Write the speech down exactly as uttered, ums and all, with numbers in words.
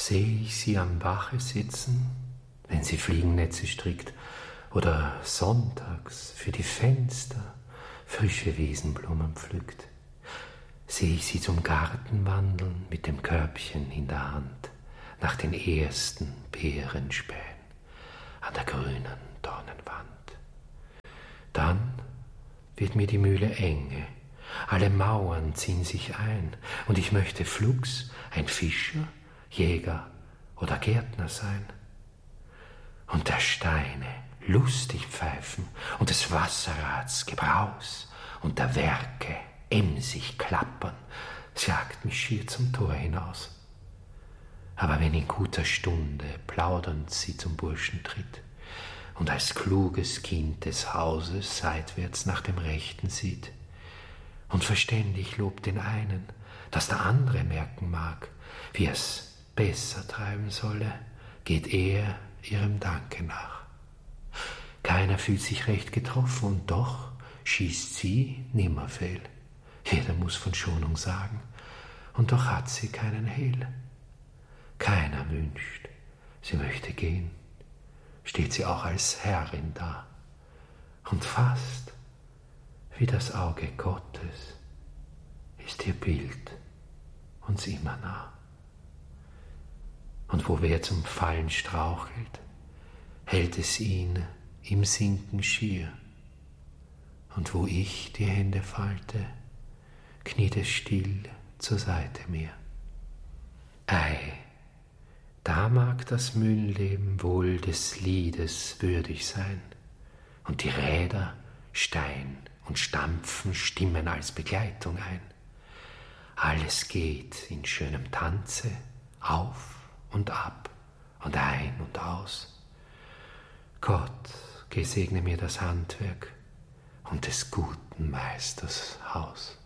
sehe ich sie am Bache sitzen, wenn sie Fliegennetze strickt, oder sonntags für die Fenster frische Wiesenblumen pflückt. Sehe ich sie zum Garten wandeln mit dem Körbchen in der Hand, nach den ersten Beeren spähen an der grünen Dornenwand. Dann wird mir die Mühle enge, alle Mauern ziehen sich ein, und ich möchte flugs ein Fischer, Jäger oder Gärtner sein. Und der Steine lustig pfeifen und des Wasserrads Gebraus und der Werke emsig klappern, es jagt mich schier zum Tor hinaus. Aber wenn in guter Stunde plaudernd sie zum Burschen tritt und als kluges Kind des Hauses seitwärts nach dem Rechten sieht und verständig lobt den einen, dass der andere merken mag, wie es besser treiben solle, geht er ihrem Danke nach. Keiner fühlt sich recht getroffen, und doch schießt sie nimmer fehl. Jeder muss von Schonung sagen, und doch hat sie keinen Hehl. Keiner wünscht, sie möchte gehen, steht sie auch als Herrin da, und fast wie das Auge Gottes ist ihr Bild uns immer nah. Und wo wer zum Fallen strauchelt, hält es ihn im Sinken schier, und wo ich die Hände falte, kniet es still zur Seite mir. Ei, da mag das Mühlenleben wohl des Liedes würdig sein, und die Räder, Stein und Stampfen stimmen als Begleitung ein. Alles geht in schönem Tanze auf und ab und ein und aus. Gott, gesegne mir das Handwerk und des guten Meisters Haus.